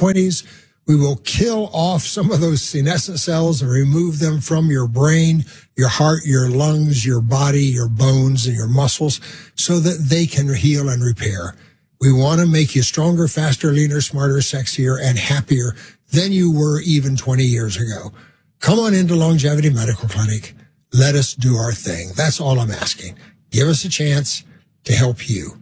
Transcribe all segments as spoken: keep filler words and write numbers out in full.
twenties. We will kill off some of those senescent cells and remove them from your brain, your heart, your lungs, your body, your bones, and your muscles so that they can heal and repair. We want to make you stronger, faster, leaner, smarter, sexier, and happier than you were even twenty years ago. Come on into Longevity Medical Clinic. Let us do our thing. That's all I'm asking. Give us a chance to help you.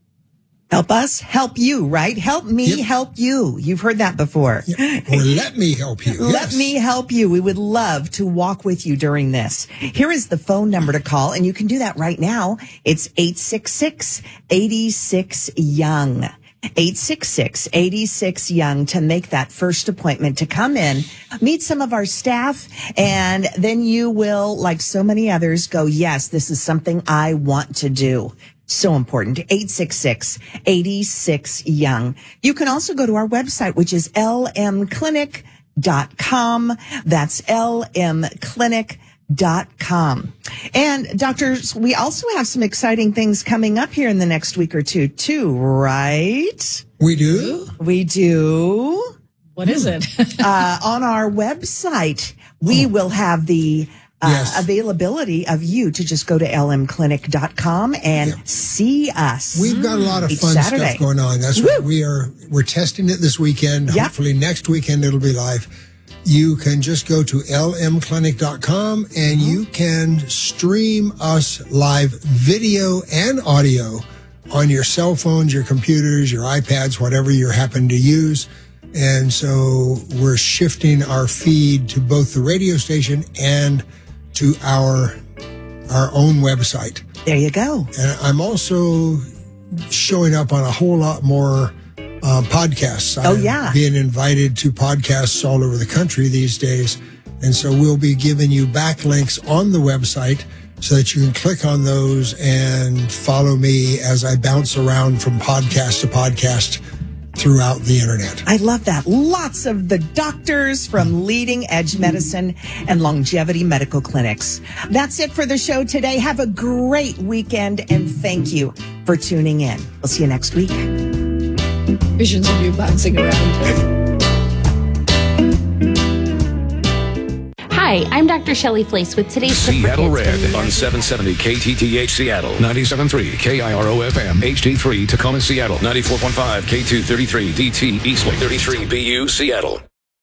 Help us, help you, right? Help me, yep. Help you. You've heard that before. Yep. Or let me help you. Let yes. me help you. We would love to walk with you during this. Here is the phone number to call, and you can do that right now. It's eight six six, eight six, young. eight six six, eight six, young to make that first appointment to come in, meet some of our staff, and then you will, like so many others, go, yes, this is something I want to do. So important. eight six six, eight six, young. You can also go to our website, which is L M clinic dot com. That's L M clinic dot com. And doctors, we also have some exciting things coming up here in the next week or two, too, right? We do? We do. What is it? uh, on our website, we oh. will have the Uh, yes. availability of you to just go to L M clinic dot com and yeah. see us. We've got a lot of Each fun Saturday. stuff going on. That's what we are. We're testing it this weekend. Yep. Hopefully next weekend it'll be live. You can just go to L M clinic dot com and mm-hmm. you can stream us live video and audio on your cell phones, your computers, your iPads, whatever you happen to use. And so we're shifting our feed to both the radio station and to our our own website. There you go. And I'm also showing up on a whole lot more uh, podcasts. Oh, I'm yeah. being invited to podcasts all over the country these days. And so we'll be giving you backlinks on the website so that you can click on those and follow me as I bounce around from podcast to podcast throughout the internet. I love that. Lots of the doctors from Leading Edge Medicine and Longevity Medical Clinics. That's it for the show today. Have a great weekend, and thank you for tuning in. We'll see you next week. Visions of you bouncing around. Hi, I'm Doctor Shelley Flace with today's Seattle Red on seven seventy K T T H Seattle, ninety-seven point three K I R O F M, H D three Tacoma Seattle, ninety-four point five K two thirty-three D T Eastlake, thirty-three B U Seattle.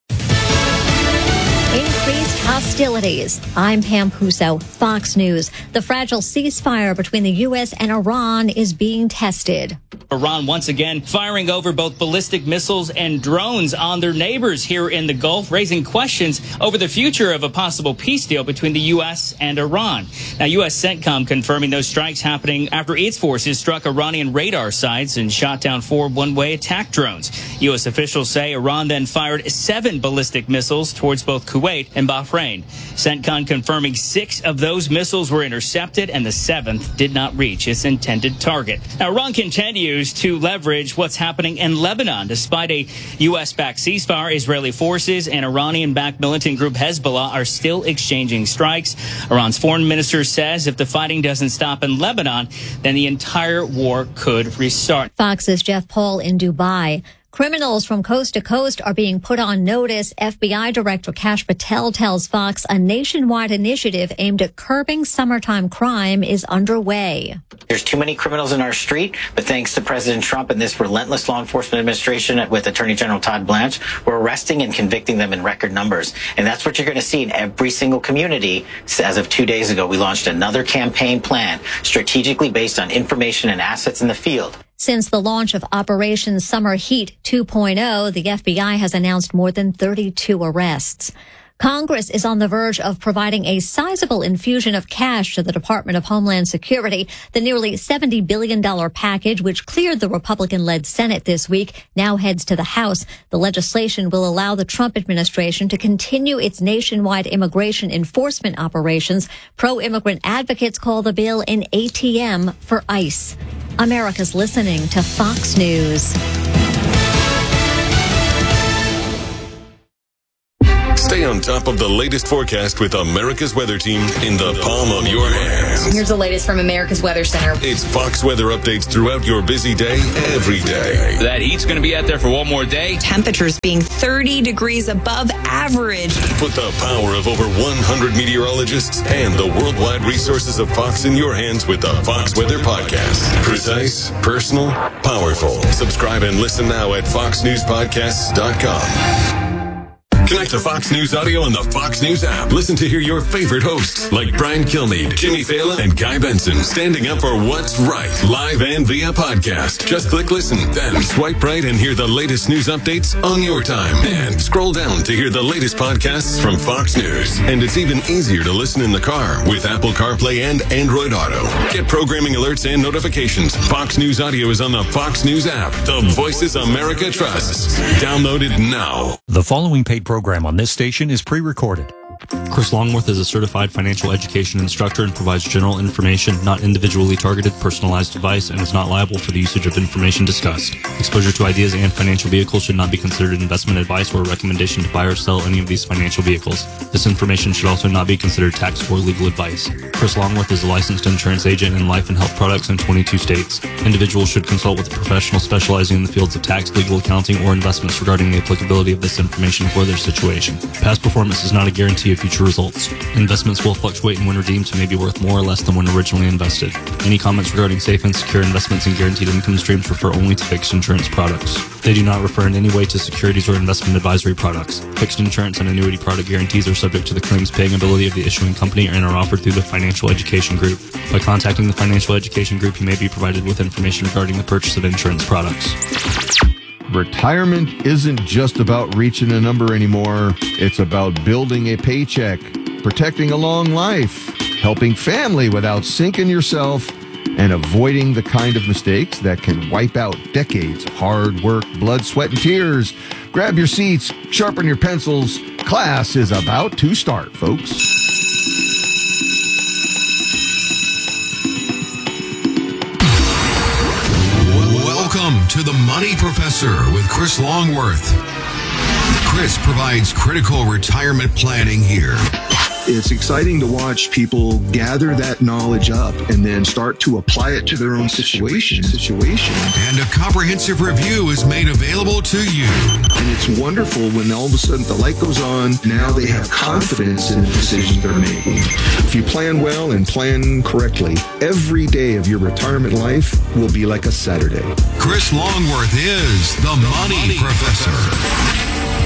Increased hostilities. I'm Pam Puso, Fox News. The fragile ceasefire between the U S and Iran is being tested. Iran once again firing over both ballistic missiles and drones on their neighbors here in the Gulf, raising questions over the future of a possible peace deal between the U S and Iran. Now, U S CENTCOM confirming those strikes happening after its forces struck Iranian radar sites and shot down four one-way attack drones. U S officials say Iran then fired seven ballistic missiles towards both Kuwait and Bahrain. CENTCOM confirming six of those missiles were intercepted and the seventh did not reach its intended target. Now, Iran continues to leverage what's happening in Lebanon. Despite a U S-backed ceasefire, Israeli forces and Iranian-backed militant group Hezbollah are still exchanging strikes. Iran's foreign minister says if the fighting doesn't stop in Lebanon, then the entire war could restart. Fox's Jeff Paul in Dubai. Criminals from coast to coast are being put on notice. F B I Director Kash Patel tells Fox a nationwide initiative aimed at curbing summertime crime is underway. There's too many criminals in our street, but thanks to President Trump and this relentless law enforcement administration with Attorney General Todd Blanche, we're arresting and convicting them in record numbers. And that's what you're going to see in every single community. As of two days ago, we launched another campaign plan strategically based on information and assets in the field. Since the launch of Operation Summer Heat two point oh, the F B I has announced more than thirty-two arrests. Congress is on the verge of providing a sizable infusion of cash to the Department of Homeland Security. The nearly seventy billion dollars package, which cleared the Republican-led Senate this week, now heads to the House. The legislation will allow the Trump administration to continue its nationwide immigration enforcement operations. Pro-immigrant advocates call the bill an A T M for ICE. America's listening to Fox News. Stay on on top of the latest forecast with America's Weather Team in the palm of your hands. Here's the latest from America's Weather Center. It's Fox weather updates throughout your busy day, every day. That heat's going to be out there for one more day. Temperatures being thirty degrees above average. Put the power of over one hundred meteorologists and the worldwide resources of Fox in your hands with the Fox Weather Podcast. Precise, personal, powerful. Subscribe and listen now at fox news podcasts dot com. Connect to Fox News Audio on the Fox News app. Listen to hear your favorite hosts like Brian Kilmeade, Jimmy Fallon, and Guy Benson standing up for what's right, live and via podcast. Just click listen, then swipe right and hear the latest news updates on your time. And scroll down to hear the latest podcasts from Fox News. And it's even easier to listen in the car with Apple CarPlay and Android Auto. Get programming alerts and notifications. Fox News Audio is on the Fox News app. The Voices America trusts. Download it now. The following paid program on this station is pre-recorded. Chris Longworth is a certified financial education instructor and provides general information, not individually targeted, personalized advice, and is not liable for the usage of information discussed. Exposure to ideas and financial vehicles should not be considered investment advice or a recommendation to buy or sell any of these financial vehicles. This information should also not be considered tax or legal advice. Chris Longworth is a licensed insurance agent in life and health products in twenty-two states. Individuals should consult with a professional specializing in the fields of tax, legal, accounting, or investments regarding the applicability of this information for their situation. Past performance is not a guarantee of future results. Investments will fluctuate and when redeemed may be worth more or less than when originally invested. Any comments regarding safe and secure investments and guaranteed income streams refer only to fixed insurance products. They do not refer in any way to securities or investment advisory products. Fixed insurance and annuity product guarantees are subject to the claims paying ability of the issuing company and are offered through the Financial Education Group. By contacting the Financial Education Group, you may be provided with information regarding the purchase of insurance products. Retirement isn't just about reaching a number anymore. It's about building a paycheck, protecting a long life, helping family without sinking yourself, and avoiding the kind of mistakes that can wipe out decades of hard work, blood, sweat, and tears. Grab your seats, sharpen your pencils. Class is about to start, folks. Welcome to The Money Professor with Chris Longworth. Chris provides critical retirement planning here. It's exciting to watch people gather that knowledge up and then start to apply it to their own situation. situation. And a comprehensive review is made available to you. And it's wonderful when all of a sudden the light goes on. Now they have confidence in the decisions they're making. If you plan well and plan correctly, every day of your retirement life will be like a Saturday. Chris Longworth is the Money, Money Professor. Professor.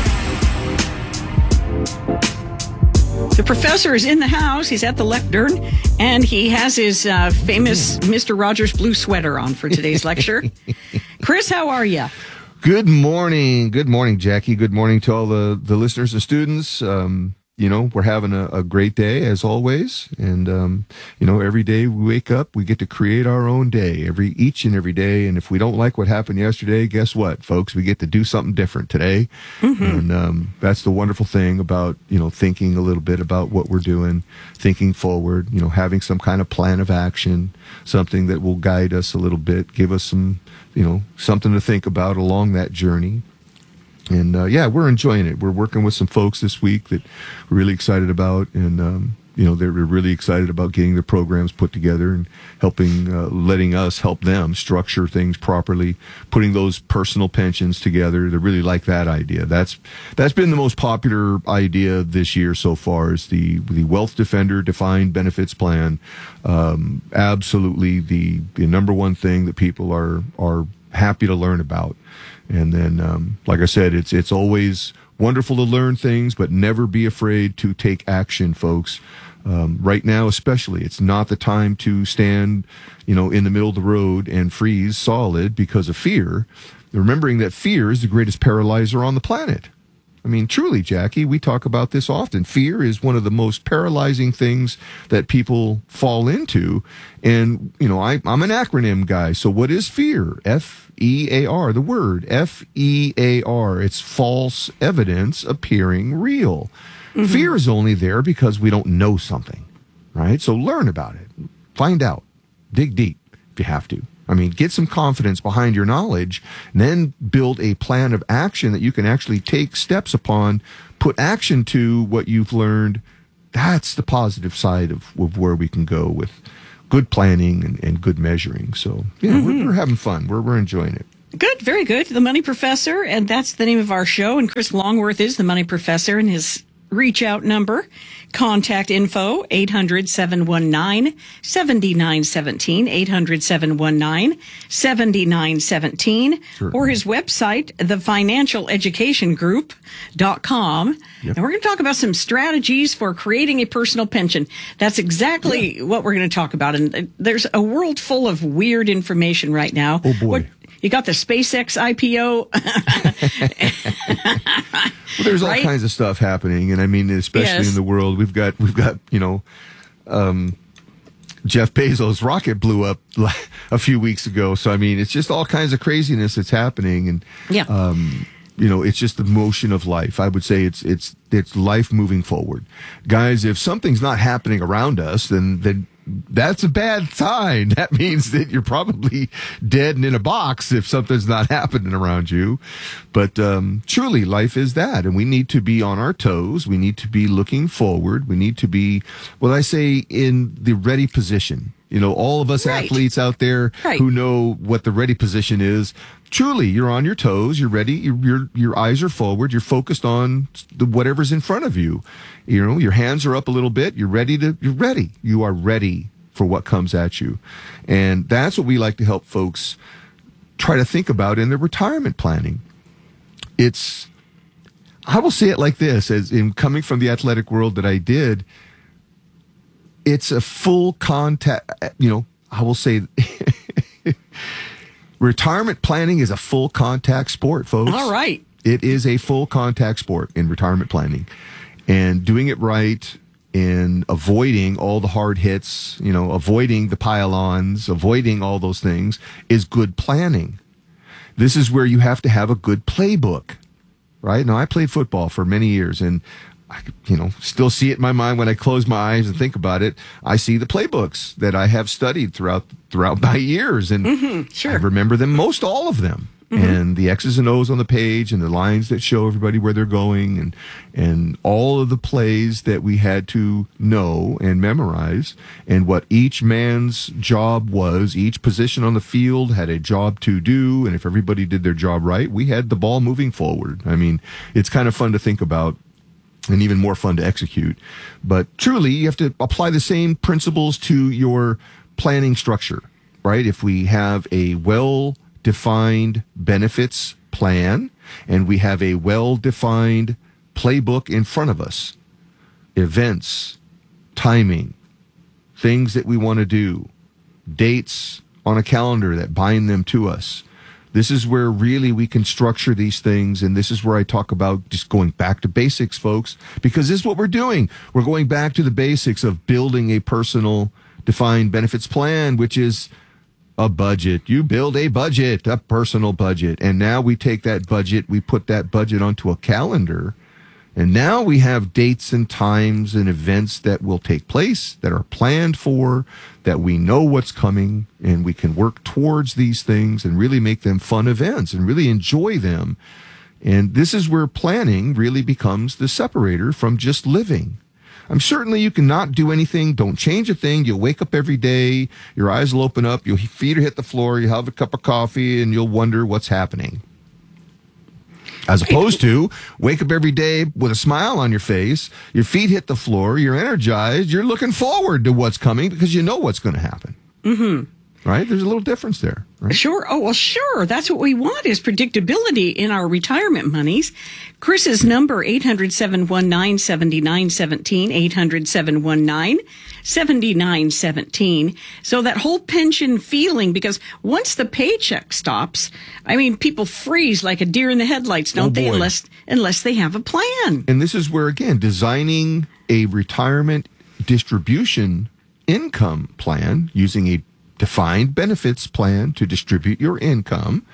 The professor is in the house. He's at the lectern, and he has his uh, famous Mister Rogers blue sweater on for today's lecture. Chris, how are you? Good morning. Good morning, Jackie. Good morning to all the, the listeners and students. Um, you know, we're having a, a great day, as always. And, um, you know, every day we wake up, we get to create our own day, every each and every day. And if we don't like what happened yesterday, guess what, folks? We get to do something different today. Mm-hmm. And um, that's the wonderful thing about, you know, thinking a little bit about what we're doing, thinking forward, you know, having some kind of plan of action, something that will guide us a little bit, give us some, you know, something to think about along that journey. And, uh, yeah, we're enjoying it. We're working with some folks this week that we're really excited about. And, um, you know, they're really excited about getting the programs put together and helping, uh, letting us help them structure things properly, putting those personal pensions together. They really like that idea. That's, that's been the most popular idea this year so far is the, the Wealth Defender Defined Benefits Plan. Um, absolutely the, the number one thing that people are, are happy to learn about. And then, um, like I said, it's it's always wonderful to learn things, but never be afraid to take action, folks. Um, right now, especially, it's not the time to stand, you know, in the middle of the road and freeze solid because of fear. Remembering that fear is the greatest paralyzer on the planet. I mean, truly, Jackie, we talk about this often. Fear is one of the most paralyzing things that people fall into. And, you know, I, I'm an acronym guy. So what is fear? F E A R, the word. F E A R. It's false evidence appearing real. Mm-hmm. Fear is only there because we don't know something, right? So learn about it. Find out. Dig deep if you have to. I mean, get some confidence behind your knowledge, and then build a plan of action that you can actually take steps upon, put action to what you've learned. That's the positive side of, of where we can go with good planning and, and good measuring. So, yeah, mm-hmm. we're, we're having fun. We're, we're enjoying it. Good, very good. The Money Professor, and that's the name of our show. And Chris Longworth is the Money Professor, and his reach out number, contact info, eight hundred, seven one nine, seven nine one seven, eight hundred, seven one nine, seven nine one seven, sure. or his website, the financial education group dot com. Yep. And we're going to talk about some strategies for creating a personal pension. That's exactly yeah. what we're going to talk about. And there's a world full of weird information right now. Oh, boy. What, You got the SpaceX I P O. Well, there's all right? kinds of stuff happening, and I mean, especially yes. in the world, we've got we've got you know, um, Jeff Bezos' rocket blew up a few weeks ago. So I mean, it's just all kinds of craziness that's happening, and yeah. um, you know, it's just the motion of life. I would say it's it's it's life moving forward, guys. If something's not happening around us, then then. That's a bad sign. That means that you're probably dead and in a box if something's not happening around you. But um, truly, life is that. And we need to be on our toes. We need to be looking forward. We need to be, well, I say, in the ready position. You know, all of us right. athletes out there right. who know what the ready position is. Truly, you're on your toes. You're ready. Your your, your eyes are forward. You're focused on the, whatever's in front of you. You know, your hands are up a little bit. You're ready to. You're ready. You are ready for what comes at you, and that's what we like to help folks try to think about in their retirement planning. It's, I will say it like this: as in coming from the athletic world that I did, it's a full contact. You know, I will say. Retirement planning is a full contact sport, folks. All right. It is a full contact sport in retirement planning. And doing it right and avoiding all the hard hits, you know, avoiding the pile-ons, avoiding all those things is good planning. This is where you have to have a good playbook, right? Now, I played football for many years, and I, you know, still see it in my mind when I close my eyes and think about it. I see the playbooks that I have studied throughout throughout my years, and mm-hmm, sure. I remember them, most all of them, mm-hmm. and the X's and O's on the page, and the lines that show everybody where they're going, and and all of the plays that we had to know and memorize, and what each man's job was. Each position on the field had a job to do, and if everybody did their job right, we had the ball moving forward. I mean, it's kind of fun to think about. And even more fun to execute. But truly, you have to apply the same principles to your planning structure, right? If we have a well-defined benefits plan and we have a well-defined playbook in front of us, events, timing, things that we want to do, dates on a calendar that bind them to us. This is where really we can structure these things, and this is where I talk about just going back to basics, folks, because this is what we're doing. We're going back to the basics of building a personal defined benefits plan, which is a budget. You build a budget, a personal budget, and now we take that budget, we put that budget onto a calendar, and now we have dates and times and events that will take place, that are planned for, that we know what's coming, and we can work towards these things and really make them fun events and really enjoy them. And this is where planning really becomes the separator from just living. I'm certainly you cannot do anything. Don't change a thing. You'll wake up every day. Your eyes will open up. Your feet will hit the floor. You'll have a cup of coffee and you'll wonder what's happening. As opposed to wake up every day with a smile on your face, your feet hit the floor, you're energized, you're looking forward to what's coming because you know what's going to happen. Mm-hmm. Right? There's a little difference there. Right? Sure. Oh, well, sure. That's what we want is predictability in our retirement monies. Chris's number, eight hundred, seven one nine, seven nine one seven, eight hundred, seven one nine, seven nine one seven. So that whole pension feeling, because once the paycheck stops, I mean, people freeze like a deer in the headlights, don't oh, they? Unless, unless they have a plan. And this is where, again, designing a retirement distribution income plan using a defined benefits plan to distribute your income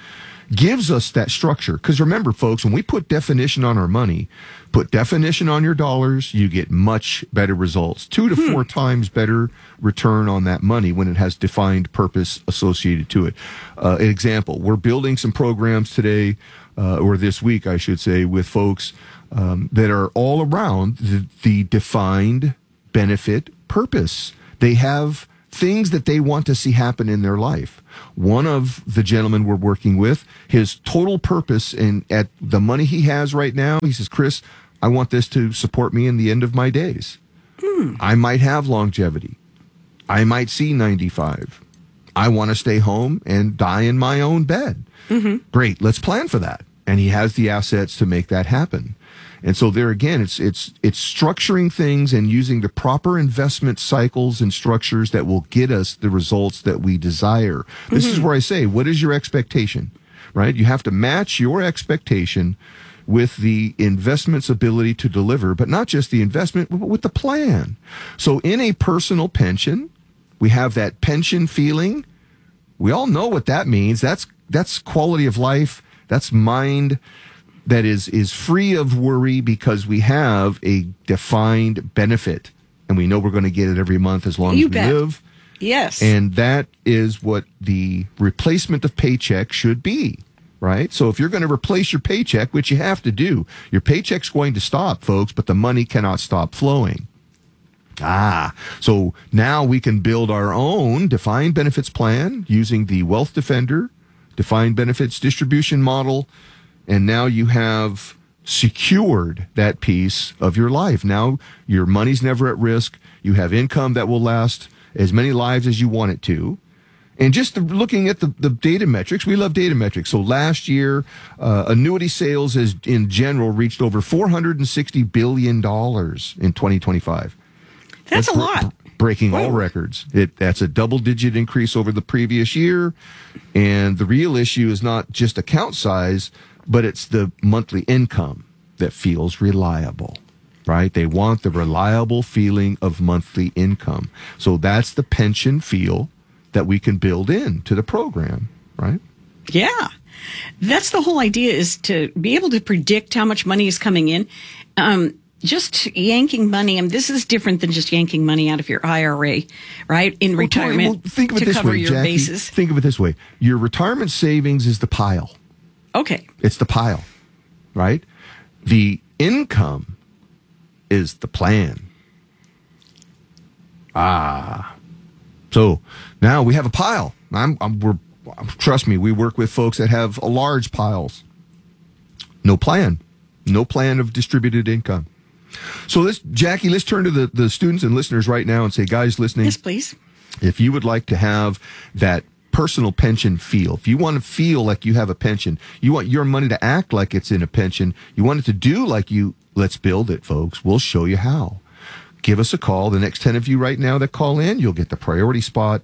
gives us that structure. Because remember, folks, when we put definition on our money, put definition on your dollars, you get much better results. Two to hmm. four times better return on that money when it has defined purpose associated to it. Uh, an example, we're building some programs today, uh, or this week, I should say, with folks um, that are all around the, the defined benefit purpose. They have things that they want to see happen in their life. One of the gentlemen we're working with, his total purpose in at the money he has right now, he says, Chris, I want this to support me in the end of my days. Hmm. I might have longevity. I might see ninety-five. I want to stay home and die in my own bed. Mm-hmm. Great, let's plan for that. And he has the assets to make that happen. And so there again, it's it's it's structuring things and using the proper investment cycles and structures that will get us the results that we desire. This mm-hmm. is where I say, what is your expectation, right? You have to match your expectation with the investment's ability to deliver, but not just the investment, but with the plan. So in a personal pension, we have that pension feeling. We all know what that means. That's that's quality of life. That's mind that is is free of worry because we have a defined benefit and we know we're going to get it every month as long you as we bet. live. Yes. And that is what the replacement of paycheck should be, right? So if you're going to replace your paycheck, which you have to do, your paycheck's going to stop, folks, but the money cannot stop flowing. Ah, so now we can build our own defined benefits plan using the Wealth Defender defined benefits distribution model. And now you have secured that piece of your life. Now your money's never at risk. You have income that will last as many lives as you want it to. And just the, looking at the, the data metrics, we love data metrics. So last year, uh, annuity sales as in general reached over four hundred sixty billion dollars in twenty twenty-five. That's, that's a lot. Br- breaking Whoa. all records. It, that's a double-digit increase over the previous year. And the real issue is not just account size, but it's the monthly income that feels reliable, right? They want the reliable feeling of monthly income. So that's the pension feel that we can build into the program, right? Yeah. That's the whole idea, is to be able to predict how much money is coming in. Um, just yanking money, and this is different than just yanking money out of your I R A, right? In well, retirement well, think of it to this cover way, your Jackie, bases. Think of it this way. Your retirement savings is the pile. Okay. It's the pile, right? The income is the plan. Ah. So now we have a pile. I'm, I'm, we're, trust me, we work with folks that have a large piles. No plan. No plan of distributed income. So let's, Jackie, let's turn to the, the students and listeners right now and say, guys listening. Yes, please. If you would like to have that personal pension feel, if you want to feel like you have a pension, you want your money to act like it's in a pension, you want it to do like you, let's build it, folks. We'll show you how. Give us a call. The next ten of you right now that call in, you'll get the priority spot.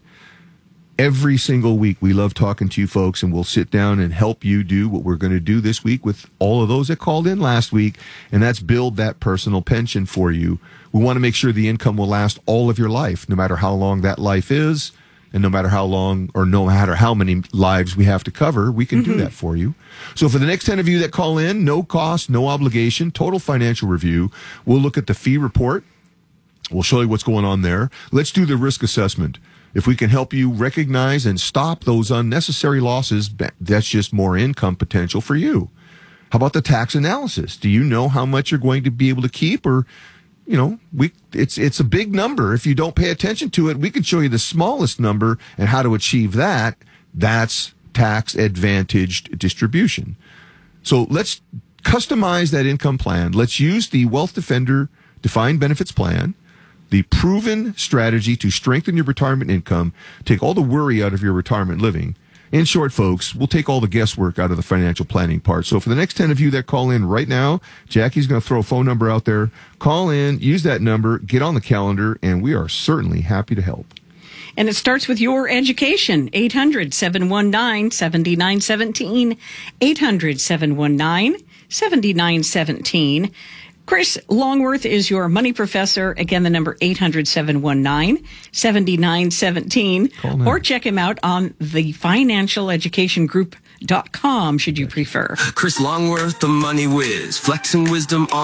Every single week, we love talking to you folks, and we'll sit down and help you do what we're going to do this week with all of those that called in last week, and that's build that personal pension for you. We want to make sure the income will last all of your life, no matter how long that life is, and no matter how long or no matter how many lives we have to cover, we can mm-hmm. do that for you. So for the next ten of you that call in, no cost, no obligation, total financial review. We'll look at the fee report. We'll show you what's going on there. Let's do the risk assessment. If we can help you recognize and stop those unnecessary losses, that's just more income potential for you. How about the tax analysis? Do you know how much you're going to be able to keep? Or, you know, we it's it's a big number. If you don't pay attention to it, we can show you the smallest number and how to achieve that. That's tax advantaged distribution. So let's customize that income plan. Let's use the Wealth Defender defined benefits plan, the proven strategy to strengthen your retirement income, take all the worry out of your retirement living. In short, folks, we'll take all the guesswork out of the financial planning part. So for the next ten of you that call in right now, Jackie's going to throw a phone number out there. Call in, use that number, get on the calendar, and we are certainly happy to help. And it starts with your education. eight hundred, seven one nine, seven nine one seven. eight hundred, seven one nine, seven nine one seven. Chris Longworth is your money professor. Again, the number eight hundred, seven one nine, seven nine one seven. Or check him out on the Financial Education Group dot com should you prefer. Chris Longworth, the Money Whiz, flexing wisdom on